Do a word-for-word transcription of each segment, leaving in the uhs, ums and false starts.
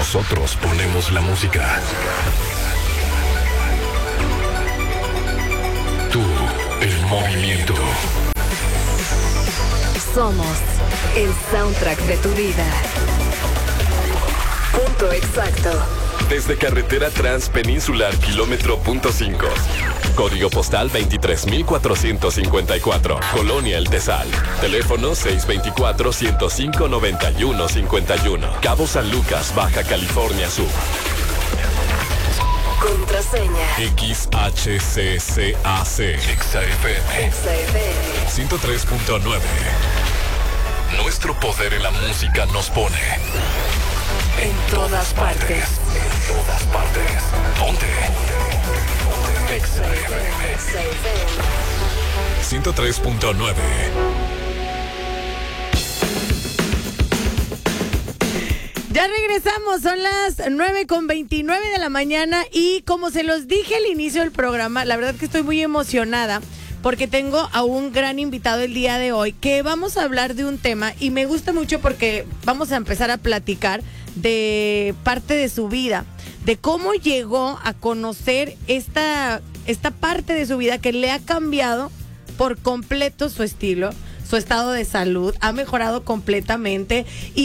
Nosotros ponemos la música. Tú, el movimiento. Somos el soundtrack de tu vida. Punto exacto. Desde Carretera Transpeninsular, kilómetro punto cinco. Código postal veintitrés mil cuatrocientos cincuenta y cuatro. Colonia El Tesal. Teléfono seis dos cuatro, ciento cinco, noventa y uno cincuenta y uno. Cabo San Lucas, Baja California Sur. Contraseña. X H C C A C. Exa F M. Exa F M. ciento tres punto nueve. Nuestro poder en la música nos pone En todas partes. En todas partes. Ponte. Exa F M. Exa F M. ciento tres punto nueve. Ya regresamos, son las nueve con veintinueve de la mañana y como se los dije al inicio del programa, la verdad que estoy muy emocionada porque tengo a un gran invitado el día de hoy que vamos a hablar de un tema y me gusta mucho porque vamos a empezar a platicar de parte de su vida, de cómo llegó a conocer esta, esta parte de su vida que le ha cambiado por completo su estilo, su estado de salud, ha mejorado completamente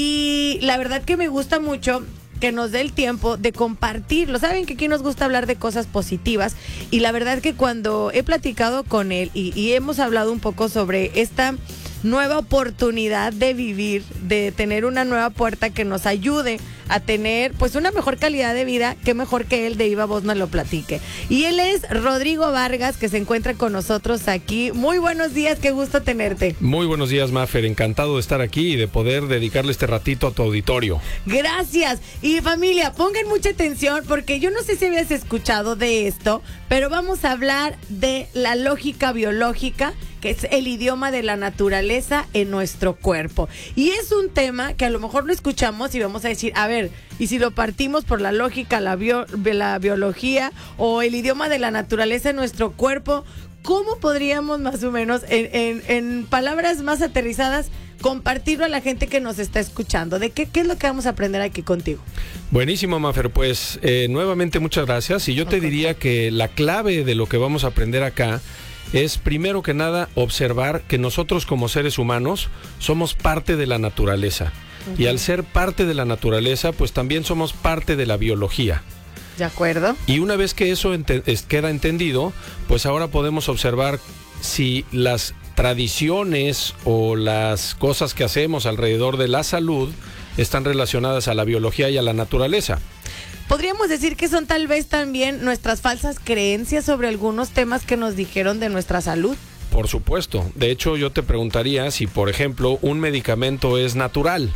y la verdad que me gusta mucho que nos dé el tiempo de compartirlo. Saben que aquí nos gusta hablar de cosas positivas y la verdad que cuando he platicado con él y, y hemos hablado un poco sobre esta nueva oportunidad de vivir, de tener una nueva puerta que nos ayude a tener pues una mejor calidad de vida, qué mejor que él de viva voz nos lo platique. Y él es Rodrigo Vargas, que se encuentra con nosotros aquí. Muy buenos días, qué gusto tenerte. Muy buenos días, Mafer, encantado de estar aquí y de poder dedicarle este ratito a tu auditorio. Gracias. Y familia, pongan mucha atención porque yo no sé si habías escuchado de esto, pero vamos a hablar de la lógica biológica, que es el idioma de la naturaleza en nuestro cuerpo. Y es un tema que a lo mejor lo escuchamos y vamos a decir, a ver, y si lo partimos por la lógica, la, bio, la biología o el idioma de la naturaleza en nuestro cuerpo, ¿cómo podríamos más o menos, en, en, en palabras más aterrizadas, compartirlo a la gente que nos está escuchando? ¿De qué, qué es lo que vamos a aprender aquí contigo? Buenísimo, Mafer, pues eh, nuevamente muchas gracias. Y yo te okay. diría que la clave de lo que vamos a aprender acá es, primero que nada, observar que nosotros como seres humanos somos parte de la naturaleza. Uh-huh. Y al ser parte de la naturaleza, pues también somos parte de la biología. ¿De acuerdo? Y una vez que eso ente- queda entendido, pues ahora podemos observar si las tradiciones o las cosas que hacemos alrededor de la salud están relacionadas a la biología y a la naturaleza. Podríamos decir que son tal vez también nuestras falsas creencias sobre algunos temas que nos dijeron de nuestra salud. Por supuesto. De hecho, yo te preguntaría si, por ejemplo, un medicamento es natural.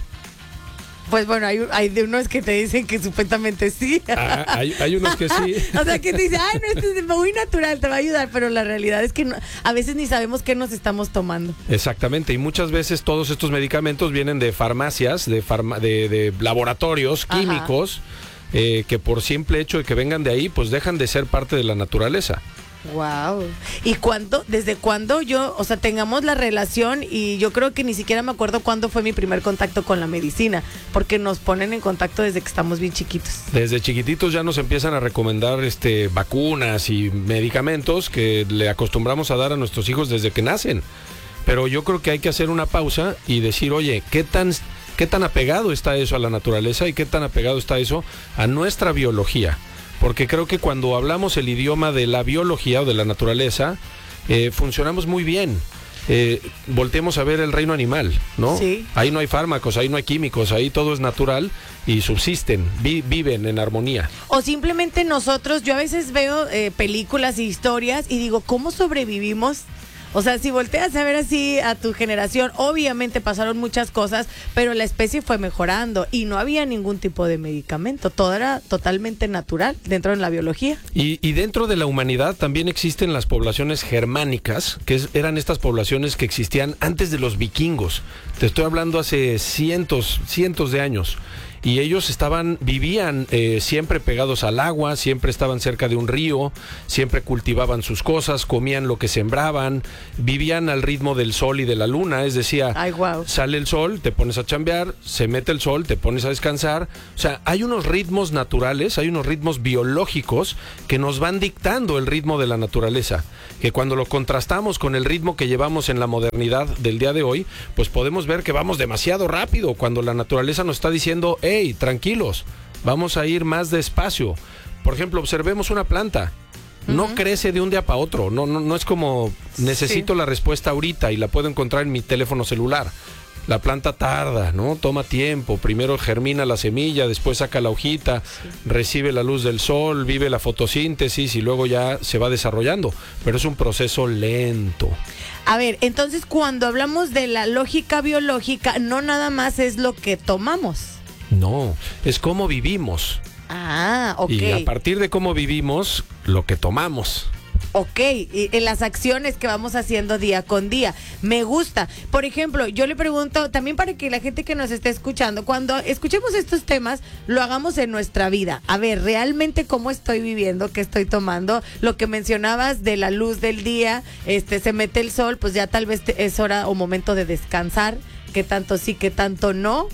Pues bueno, hay, hay de unos que te dicen que supuestamente sí. Ah, hay, hay unos que sí. O sea, que te dicen, ay, no, esto es muy natural, te va a ayudar, pero la realidad es que no, a veces ni sabemos qué nos estamos tomando. Exactamente, y muchas veces todos estos medicamentos vienen de farmacias, de, farma, de, de laboratorios químicos, eh, que por simple hecho de que vengan de ahí, pues dejan de ser parte de la naturaleza. Wow. ¿Y cuándo, desde cuándo yo, o sea, tengamos la relación? Y yo creo que ni siquiera me acuerdo cuándo fue mi primer contacto con la medicina, porque nos ponen en contacto desde que estamos bien chiquitos. Desde chiquititos ya nos empiezan a recomendar este vacunas y medicamentos que le acostumbramos a dar a nuestros hijos desde que nacen. Pero yo creo que hay que hacer una pausa y decir, oye, ¿qué tan, qué tan apegado está eso a la naturaleza y qué tan apegado está eso a nuestra biología? Porque creo que cuando hablamos el idioma de la biología o de la naturaleza, eh, funcionamos muy bien. Eh, volteemos a ver el reino animal, ¿no? Sí. Ahí no hay fármacos, ahí no hay químicos, ahí todo es natural y subsisten, vi, viven en armonía. O simplemente nosotros, yo a veces veo eh, películas y historias y digo, ¿cómo sobrevivimos? O sea, si volteas a ver así a tu generación, obviamente pasaron muchas cosas, pero la especie fue mejorando y no había ningún tipo de medicamento. Todo era totalmente natural dentro de la biología. Y, y dentro de la humanidad también existen las poblaciones germánicas, que es, eran estas poblaciones que existían antes de los vikingos. Te estoy hablando hace cientos, cientos de años. y ellos estaban, vivían eh, siempre pegados al agua, siempre estaban cerca de un río, siempre cultivaban sus cosas, comían lo que sembraban, vivían al ritmo del sol y de la luna, es decir, Ay, wow. sale el sol, te pones a chambear, se mete el sol, te pones a descansar. O sea, hay unos ritmos naturales, hay unos ritmos biológicos que nos van dictando el ritmo de la naturaleza, que cuando lo contrastamos con el ritmo que llevamos en la modernidad del día de hoy, pues podemos ver que vamos demasiado rápido, cuando la naturaleza nos está diciendo, hey, tranquilos, vamos a ir más despacio. Por ejemplo, observemos una planta. No uh-huh. crece de un día para otro, no, no, no es como necesito sí. la respuesta ahorita y la puedo encontrar en mi teléfono celular. La planta tarda, ¿no? Toma tiempo, primero germina la semilla, después saca la hojita, sí. recibe la luz del sol, vive la fotosíntesis y luego ya se va desarrollando, pero es un proceso lento. A ver, entonces cuando hablamos de la lógica biológica, no nada más es lo que tomamos. No, es cómo vivimos. Ah, ok. Y a partir de cómo vivimos, lo que tomamos. Ok, y en las acciones que vamos haciendo día con día. Me gusta. Por ejemplo, yo le pregunto, también para que la gente que nos esté escuchando, cuando escuchemos estos temas, lo hagamos en nuestra vida. A ver, realmente cómo estoy viviendo, qué estoy tomando. Lo que mencionabas de la luz del día, este, se mete el sol, pues ya tal vez te, es hora o momento de descansar. Qué tanto sí, qué tanto no.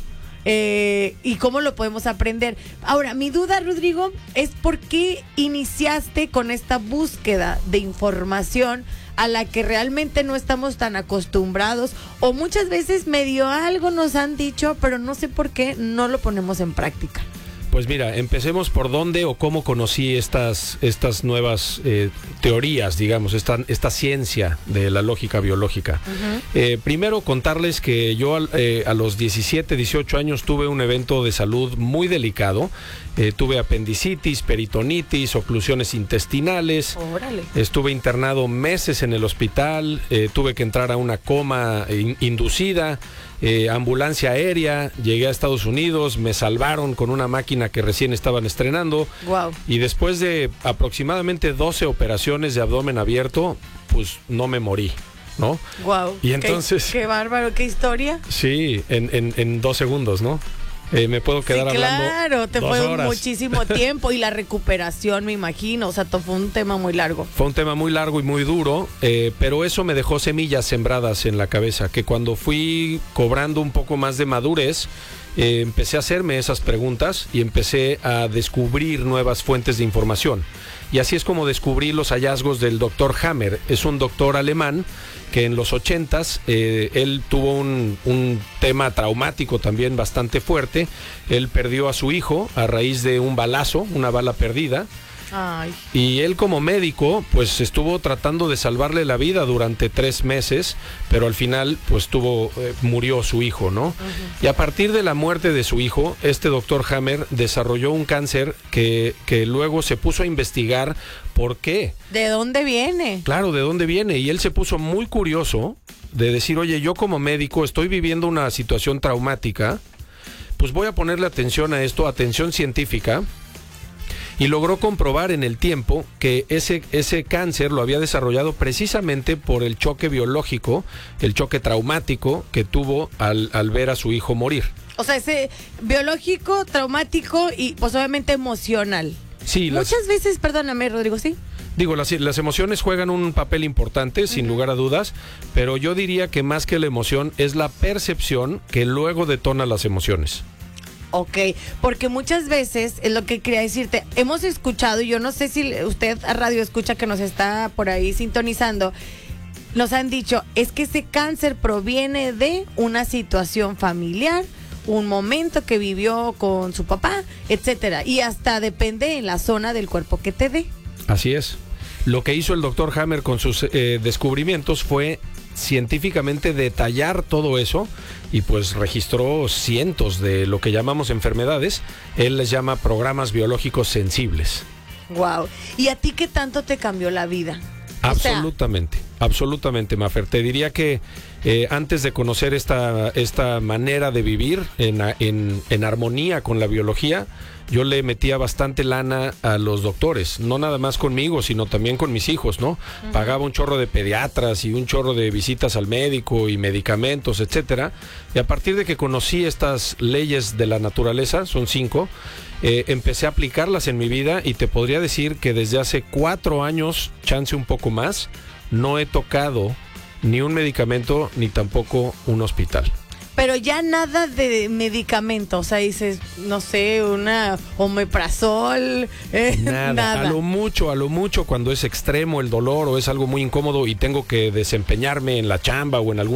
Eh, y cómo lo podemos aprender. Ahora, mi duda, Rodrigo, es por qué iniciaste con esta búsqueda de información a la que realmente no estamos tan acostumbrados, o muchas veces medio algo nos han dicho, pero no sé por qué no lo ponemos en práctica. Pues mira, empecemos por dónde o cómo conocí estas, estas nuevas eh, teorías, digamos, esta, esta ciencia de la lógica biológica. Uh-huh. Eh, primero contarles que yo eh, a los diecisiete, dieciocho años tuve un evento de salud muy delicado. Eh, tuve apendicitis, peritonitis, oclusiones intestinales. Órale. Estuve internado meses en el hospital, eh, tuve que entrar a una coma in- inducida. Eh, ambulancia aérea, llegué a Estados Unidos, me salvaron con una máquina que recién estaban estrenando. Wow. Y después de aproximadamente doce operaciones de abdomen abierto, pues no me morí, ¿no? Wow. Y entonces... Qué, qué bárbaro, qué historia. Sí, en, en, en dos segundos, ¿no? Eh, me puedo quedar sí, hablando claro, te dos fue horas. muchísimo tiempo y la recuperación, me imagino, o sea, fue un tema muy largo. Fue un tema muy largo y muy duro, eh, pero eso me dejó semillas sembradas en la cabeza, que cuando fui cobrando un poco más de madurez, eh, empecé a hacerme esas preguntas y empecé a descubrir nuevas fuentes de información. Y así es como descubrí los hallazgos del doctor Hammer. Es un doctor alemán que en los ochentas, eh, él tuvo un, un tema traumático también bastante fuerte. Él perdió a su hijo a raíz de un balazo, una bala perdida. Ay. Y él como médico pues estuvo tratando de salvarle la vida durante tres meses, pero al final pues tuvo, eh, murió su hijo, ¿no? Uh-huh. Y a partir de la muerte de su hijo, este doctor Hammer desarrolló un cáncer que, que luego se puso a investigar por qué. ¿De dónde viene? Claro, ¿de dónde viene? Y él se puso muy curioso de decir, oye, yo como médico estoy viviendo una situación traumática, pues voy a ponerle atención a esto, atención científica. Y logró comprobar en el tiempo que ese, ese cáncer lo había desarrollado precisamente por el choque biológico, el choque traumático que tuvo al, al ver a su hijo morir. O sea, ese biológico, traumático y pues obviamente emocional. Sí. Muchas las... veces, perdóname, Rodrigo, ¿sí? Digo, las, las emociones juegan un papel importante, sin uh-huh. lugar a dudas, pero yo diría que más que la emoción es la percepción que luego detona las emociones. Ok, porque muchas veces, es lo que quería decirte, hemos escuchado, yo no sé si usted a radio escucha que nos está por ahí sintonizando, nos han dicho, es que ese cáncer proviene de una situación familiar, un momento que vivió con su papá, etcétera, y hasta depende en la zona del cuerpo que te dé. Así es. Lo que hizo el doctor Hammer con sus eh, descubrimientos fue científicamente detallar todo eso y pues registró cientos de lo que llamamos enfermedades. Él les llama programas biológicos sensibles. Wow. ¿Y a ti qué tanto te cambió la vida? Absolutamente. absolutamente, Mafer. Te diría que eh, antes de conocer esta, esta manera de vivir en, en, en armonía con la biología, yo le metía bastante lana a los doctores, no nada más conmigo, sino también con mis hijos, ¿no? Uh-huh. Pagaba un chorro de pediatras y un chorro de visitas al médico y medicamentos, etcétera. Y a partir de que conocí estas leyes de la naturaleza, son cinco, eh, empecé a aplicarlas en mi vida y te podría decir que desde hace cuatro años, chance un poco más, no he tocado ni un medicamento ni tampoco un hospital. Pero ya nada de medicamento, o sea, dices, no sé, una omeprazol, eh, nada. nada. A lo mucho, a lo mucho cuando es extremo el dolor o es algo muy incómodo y tengo que desempeñarme en la chamba o en algún